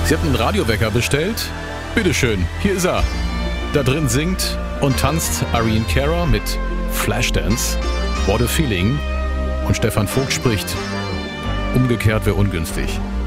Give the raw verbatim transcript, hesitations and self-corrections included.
Sie hat einen Radiowecker bestellt. Bitteschön, hier ist er. Da drin singt und tanzt Irene Cara mit Flashdance, What a Feeling. Und Stefan Vogt spricht, umgekehrt wäre ungünstig.